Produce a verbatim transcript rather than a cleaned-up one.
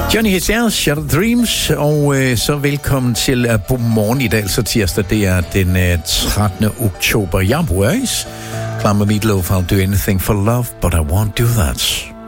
Johnny Hazel, Shattered Dreams, og øh, så velkommen til uh, på morgen i dag, altså tirsdag, det er den øh, trettende oktober. Jeg er Boris, klar med Meatloaf, I'll do anything for love, but I won't do that.